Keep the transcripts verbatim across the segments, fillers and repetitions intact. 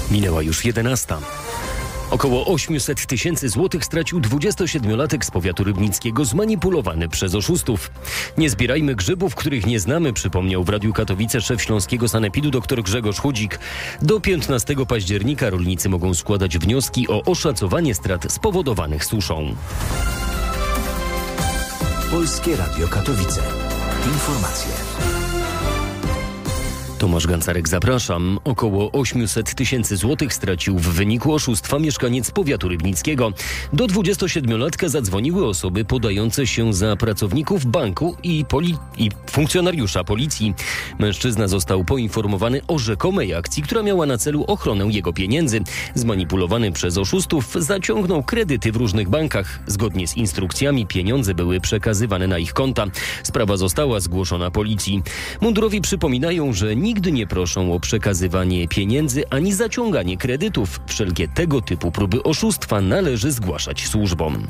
Minęła już jedenasta. Około osiemset tysięcy złotych stracił dwudziestosiedmiolatek z powiatu rybnickiego zmanipulowany przez oszustów. Nie zbierajmy grzybów, których nie znamy, przypomniał w Radiu Katowice szef śląskiego sanepidu dr Grzegorz Chudzik. Do piętnastego października rolnicy mogą składać wnioski o oszacowanie strat spowodowanych suszą. Polskie Radio Katowice. Informacje. Tomasz Gancarek, zapraszam. Około osiemset tysięcy złotych stracił w wyniku oszustwa mieszkaniec powiatu rybnickiego. Do dwudziestosiedmiolatka zadzwoniły osoby podające się za pracowników banku i, poli- i funkcjonariusza policji. Mężczyzna został poinformowany o rzekomej akcji, która miała na celu ochronę jego pieniędzy. Zmanipulowany przez oszustów zaciągnął kredyty w różnych bankach. Zgodnie z instrukcjami pieniądze były przekazywane na ich konta. Sprawa została zgłoszona policji. Mundurowi przypominają, że nigdy nie proszą o przekazywanie pieniędzy ani zaciąganie kredytów. Wszelkie tego typu próby oszustwa należy zgłaszać służbom.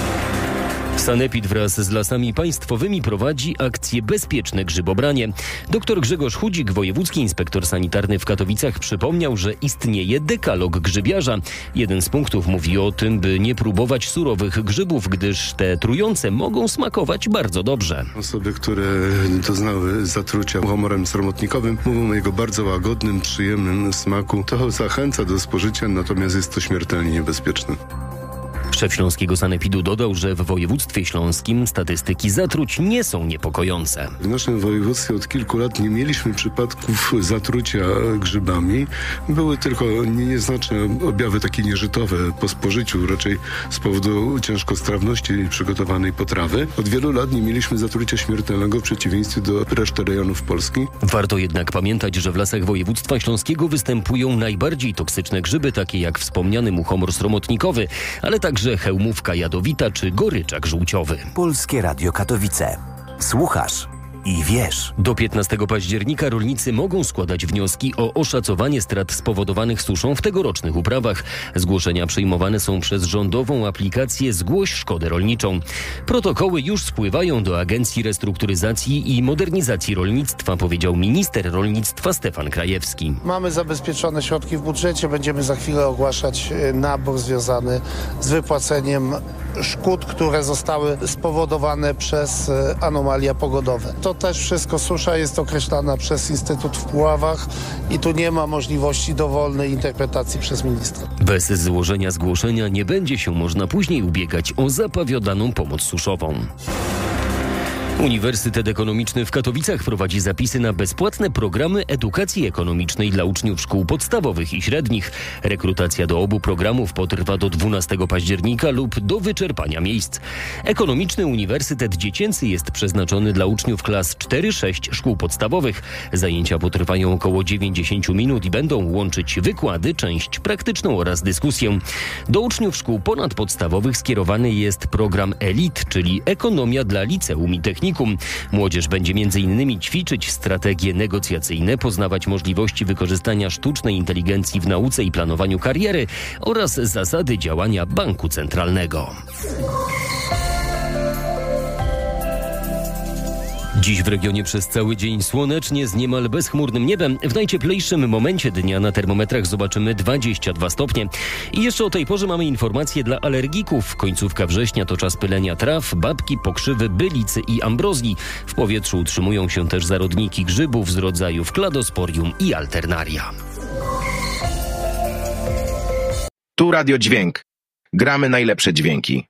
Sanepid wraz z Lasami Państwowymi prowadzi akcję Bezpieczne grzybobranie. Dr Grzegorz Chudzik, wojewódzki inspektor sanitarny w Katowicach, przypomniał, że istnieje dekalog grzybiarza. Jeden z punktów mówi o tym, by nie próbować surowych grzybów, gdyż te trujące mogą smakować bardzo dobrze. Osoby, które doznały zatrucia muchomorem sromotnikowym, mówią o jego bardzo łagodnym, przyjemnym smaku. To zachęca do spożycia, natomiast jest to śmiertelnie niebezpieczne. Szef śląskiego sanepidu dodał, że w województwie śląskim statystyki zatruć nie są niepokojące. W naszym województwie od kilku lat nie mieliśmy przypadków zatrucia grzybami. Były tylko nieznaczne objawy takie nieżytowe po spożyciu, raczej z powodu ciężkostrawności przygotowanej potrawy. Od wielu lat nie mieliśmy zatrucia śmiertelnego w przeciwieństwie do reszty rejonów Polski. Warto jednak pamiętać, że w lasach województwa śląskiego występują najbardziej toksyczne grzyby, takie jak wspomniany muchomor sromotnikowy, ale także hełmówka jadowita czy goryczak żółciowy. Polskie Radio Katowice. Słuchasz i wiesz. Do piętnastego października rolnicy mogą składać wnioski o oszacowanie strat spowodowanych suszą w tegorocznych uprawach. Zgłoszenia przyjmowane są przez rządową aplikację Zgłoś szkodę rolniczą. Protokoły już spływają do Agencji Restrukturyzacji i Modernizacji Rolnictwa, powiedział minister rolnictwa Stefan Krajewski. Mamy zabezpieczone środki w budżecie. Będziemy za chwilę ogłaszać nabór związany z wypłaceniem szkód, które zostały spowodowane przez anomalia pogodowe. To też wszystko susza jest określana przez Instytut w Puławach i tu nie ma możliwości dowolnej interpretacji przez ministra. Bez złożenia zgłoszenia nie będzie się można później ubiegać o zapowiadaną pomoc suszową. Uniwersytet Ekonomiczny w Katowicach prowadzi zapisy na bezpłatne programy edukacji ekonomicznej dla uczniów szkół podstawowych i średnich. Rekrutacja do obu programów potrwa do dwunastego października lub do wyczerpania miejsc. Ekonomiczny Uniwersytet Dziecięcy jest przeznaczony dla uczniów klas cztery sześć szkół podstawowych. Zajęcia potrwają około dziewięćdziesiąt minut i będą łączyć wykłady, część praktyczną oraz dyskusję. Do uczniów szkół ponadpodstawowych skierowany jest program ELIT, czyli Ekonomia dla Liceum i Technikum. Młodzież będzie między innymi ćwiczyć strategie negocjacyjne, poznawać możliwości wykorzystania sztucznej inteligencji w nauce i planowaniu kariery oraz zasady działania banku centralnego. Dziś w regionie przez cały dzień słonecznie z niemal bezchmurnym niebem. W najcieplejszym momencie dnia na termometrach zobaczymy dwadzieścia dwa stopnie. I jeszcze o tej porze mamy informacje dla alergików. Końcówka września to czas pylenia traw, babki, pokrzywy, bylicy i ambrozji. W powietrzu utrzymują się też zarodniki grzybów z rodzajów kladosporium i alternaria. Tu Radio Dźwięk. Gramy najlepsze dźwięki.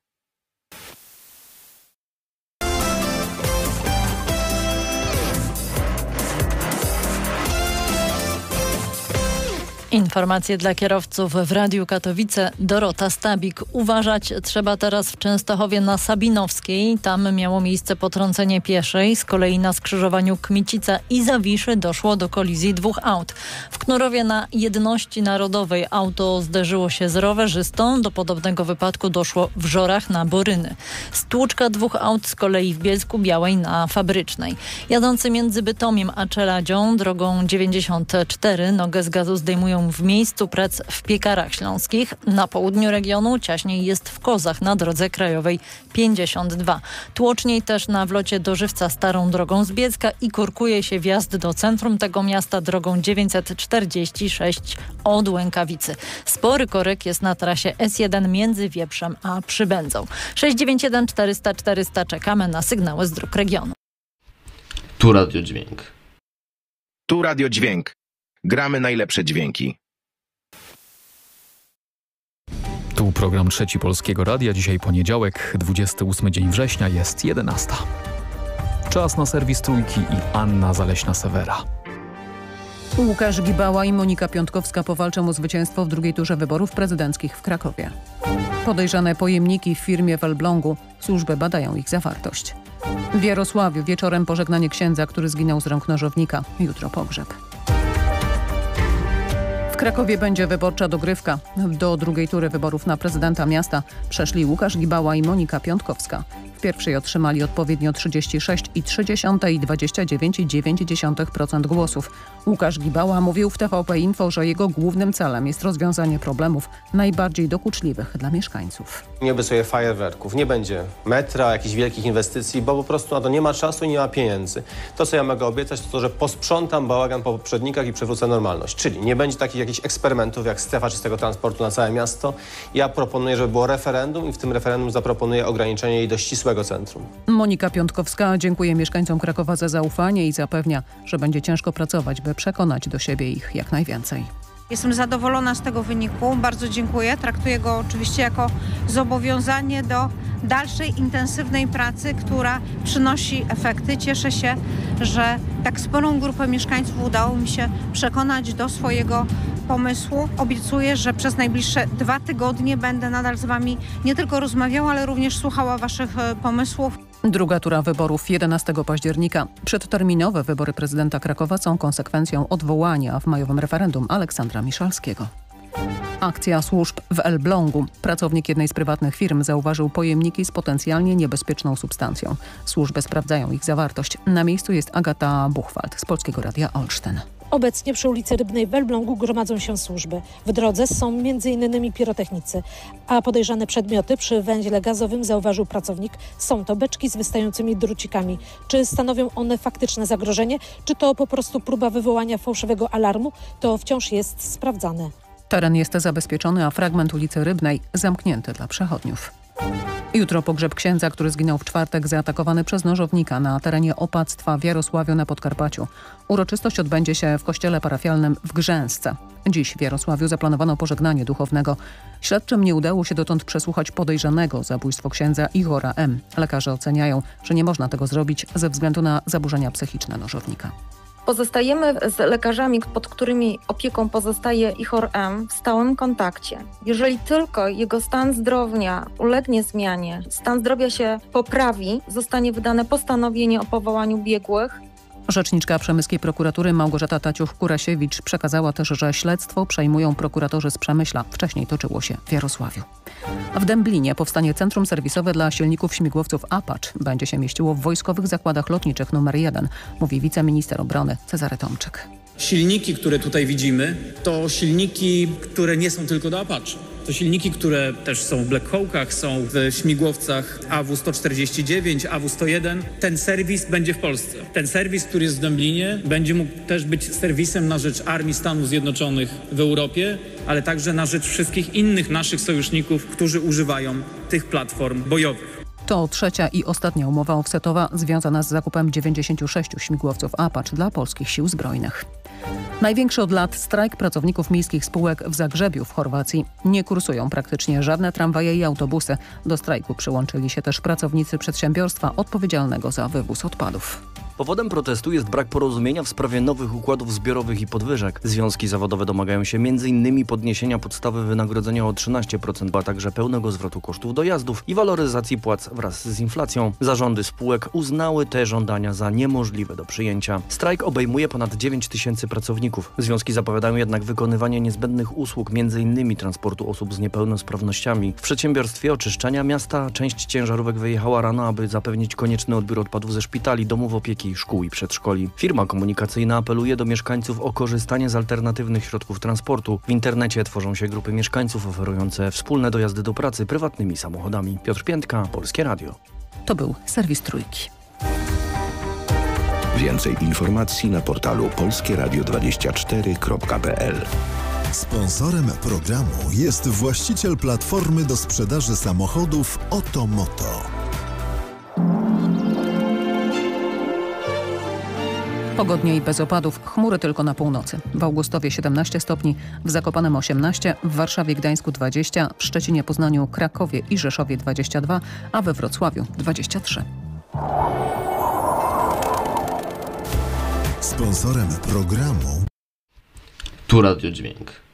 Informacje dla kierowców w Radiu Katowice. Dorota Stabik. Uważać trzeba teraz w Częstochowie na Sabinowskiej. Tam miało miejsce potrącenie pieszej. Z kolei na skrzyżowaniu Kmicica i Zawiszy doszło do kolizji dwóch aut. W Knurowie na Jedności Narodowej auto zderzyło się z rowerzystą. Do podobnego wypadku doszło w Żorach na Boryny. Stłuczka dwóch aut z kolei w Bielsku Białej na Fabrycznej. Jadący między Bytomiem a Czeladzią drogą dziewięćdziesiąt cztery nogę z gazu zdejmują pracują w miejscu prac w Piekarach Śląskich. Na południu regionu ciaśniej jest w Kozach na drodze krajowej pięćdziesiąt dwa. Tłoczniej też na wlocie do Żywca starą drogą z Biecka i korkuje się wjazd do centrum tego miasta drogą dziewięćset czterdzieści sześć od Łękawicy. Spory korek jest na trasie S jeden między Wieprzem a Przybędzą. sześć dziewięć jeden czterysta czterysta czekamy na sygnały z dróg regionu. Tu Radio Dźwięk. Tu Radio Dźwięk. Gramy najlepsze dźwięki. Tu program Trzeci Polskiego Radia. Dzisiaj poniedziałek, dwudziesty ósmy dzień września, jest jedenasta. Czas na serwis Trójki i Anna Zaleśna-Sewera. Łukasz Gibała i Monika Piątkowska powalczą o zwycięstwo w drugiej turze wyborów prezydenckich w Krakowie. Podejrzane pojemniki w firmie w Elblągu. Służby badają ich zawartość. W Jarosławiu wieczorem pożegnanie księdza, który zginął z rąk nożownika. Jutro pogrzeb. W Krakowie będzie wyborcza dogrywka. Do drugiej tury wyborów na prezydenta miasta przeszli Łukasz Gibała i Monika Piątkowska. W pierwszej otrzymali odpowiednio trzydzieści sześć i trzy dziesiąte i dwadzieścia dziewięć i dziewięć dziesiątych procent głosów. Łukasz Gibała mówił w T V P Info, że jego głównym celem jest rozwiązanie problemów najbardziej dokuczliwych dla mieszkańców. Nie obiecuję fajerwerków, nie będzie metra, jakichś wielkich inwestycji, bo po prostu na to nie ma czasu i nie ma pieniędzy. To, co ja mogę obiecać, to to, że posprzątam bałagan po poprzednikach i przywrócę normalność. Czyli nie będzie takich jakichś eksperymentów jak strefa czystego transportu na całe miasto. Ja proponuję, żeby było referendum i w tym referendum zaproponuję ograniczenie jej do ścisłego centrum. Monika Piątkowska dziękuję mieszkańcom Krakowa za zaufanie i zapewnia, że będzie ciężko pracować, by przekonać do siebie ich jak najwięcej. Jestem zadowolona z tego wyniku, bardzo dziękuję. Traktuję go oczywiście jako zobowiązanie do dalszej, intensywnej pracy, która przynosi efekty. Cieszę się, że tak sporą grupę mieszkańców udało mi się przekonać do swojego pomysłu. Obiecuję, że przez najbliższe dwa tygodnie będę nadal z Wami nie tylko rozmawiała, ale również słuchała Waszych pomysłów. Druga tura wyborów jedenastego października. Przedterminowe wybory prezydenta Krakowa są konsekwencją odwołania w majowym referendum Aleksandra Miszalskiego. Akcja służb w Elblągu. Pracownik jednej z prywatnych firm zauważył pojemniki z potencjalnie niebezpieczną substancją. Służby sprawdzają ich zawartość. Na miejscu jest Agata Buchwald z Polskiego Radia Olsztyn. Obecnie przy ulicy Rybnej w Elblągu gromadzą się służby. W drodze są między innymi pirotechnicy, a podejrzane przedmioty przy węźle gazowym zauważył pracownik. Są to beczki z wystającymi drucikami. Czy stanowią one faktyczne zagrożenie, czy to po prostu próba wywołania fałszywego alarmu, to wciąż jest sprawdzane. Teren jest zabezpieczony, a fragment ulicy Rybnej zamknięty dla przechodniów. Jutro pogrzeb księdza, który zginął w czwartek zaatakowany przez nożownika na terenie opactwa w Jarosławiu na Podkarpaciu. Uroczystość odbędzie się w kościele parafialnym w Grzęsce. Dziś w Jarosławiu zaplanowano pożegnanie duchownego. Śledczym nie udało się dotąd przesłuchać podejrzanego o zabójstwo księdza Igora M. Lekarze oceniają, że nie można tego zrobić ze względu na zaburzenia psychiczne nożownika. Pozostajemy z lekarzami, pod którymi opieką pozostaje Igor M. w stałym kontakcie. Jeżeli tylko jego stan zdrowia ulegnie zmianie, stan zdrowia się poprawi, zostanie wydane postanowienie o powołaniu biegłych. Rzeczniczka Przemyskiej Prokuratury Małgorzata Taciuch-Kurasiewicz przekazała też, że śledztwo przejmują prokuratorzy z Przemyśla. Wcześniej toczyło się w Jarosławiu. W Dęblinie powstanie centrum serwisowe dla silników śmigłowców Apache. Będzie się mieściło w Wojskowych Zakładach Lotniczych numer jeden, mówi wiceminister obrony Cezary Tomczyk. Silniki, które tutaj widzimy, to silniki, które nie są tylko do Apache. To silniki, które też są w Black Hawkach, są w śmigłowcach A W sto czterdzieści dziewięć, A W sto jeden. Ten serwis będzie w Polsce. Ten serwis, który jest w Dęblinie, będzie mógł też być serwisem na rzecz Armii Stanów Zjednoczonych w Europie, ale także na rzecz wszystkich innych naszych sojuszników, którzy używają tych platform bojowych. To trzecia i ostatnia umowa offsetowa związana z zakupem dziewięćdziesięciu sześciu śmigłowców Apache dla polskich sił zbrojnych. Największy od lat strajk pracowników miejskich spółek w Zagrzebiu w Chorwacji. Nie kursują praktycznie żadne tramwaje i autobusy. Do strajku przyłączyli się też pracownicy przedsiębiorstwa odpowiedzialnego za wywóz odpadów. Powodem protestu jest brak porozumienia w sprawie nowych układów zbiorowych i podwyżek. Związki zawodowe domagają się między innymi podniesienia podstawy wynagrodzenia o trzynaście procent, a także pełnego zwrotu kosztów dojazdów i waloryzacji płac wraz z inflacją. Zarządy spółek uznały te żądania za niemożliwe do przyjęcia. Strajk obejmuje ponad dziewięć tysięcy pracowników. Związki zapowiadają jednak wykonywanie niezbędnych usług, między innymi transportu osób z niepełnosprawnościami. W przedsiębiorstwie oczyszczania miasta część ciężarówek wyjechała rano, aby zapewnić konieczny odbiór odpadów ze szpitali, domów opieki, szkół i przedszkoli. Firma komunikacyjna apeluje do mieszkańców o korzystanie z alternatywnych środków transportu. W internecie tworzą się grupy mieszkańców oferujące wspólne dojazdy do pracy prywatnymi samochodami. Piotr Piętka, Polskie Radio. To był serwis Trójki. Więcej informacji na portalu polskie radio dwadzieścia cztery kropka p l. Sponsorem programu jest właściciel platformy do sprzedaży samochodów Otomoto. Pogodnie i bez opadów, chmury tylko na północy. W Augustowie siedemnaście stopni, w Zakopanem osiemnaście, w Warszawie, Gdańsku dwadzieścia, w Szczecinie, Poznaniu, Krakowie i Rzeszowie dwadzieścia dwa, a we Wrocławiu dwadzieścia trzy. Sponsorem programu Tu Radio Dźwięk.